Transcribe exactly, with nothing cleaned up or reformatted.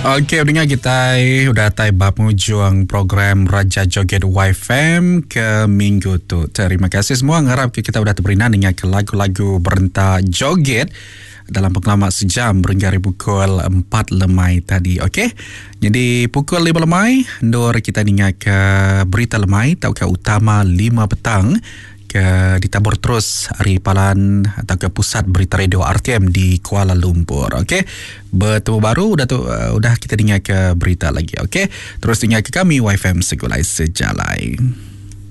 Okey, dengar kita udah tai bab mengujuang program Raja Joget Y F M ke minggu tu. Terima kasih semua. Ngarap kita udah terberinan dengan ke lagu-lagu berentak joget dalam pengalaman sejam hingga pukul empat lemai tadi. Okey. Jadi pukul lima lemai, Nur kita dengar ke berita lemai atau ke utama lima petang ke ditabur terus hari palan atau ke pusat berita radio R T M di Kuala Lumpur. Okey. Bertemu baru udah tu uh, udah kita dengar ke berita lagi. Okey. Terus dengar ke kami Y F M Segulai Sejalai.